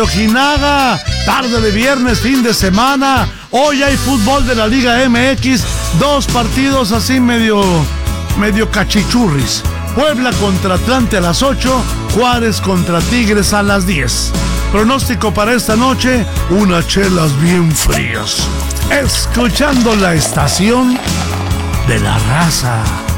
Ojinaga. Tarde de viernes, fin de semana. Hoy hay fútbol de la Liga MX. 2 partidos así medio cachichurris. Puebla contra Atlante a las 8. Juárez contra Tigres a las 10. Pronóstico para esta noche: unas chelas bien frías, escuchando la estación de la raza.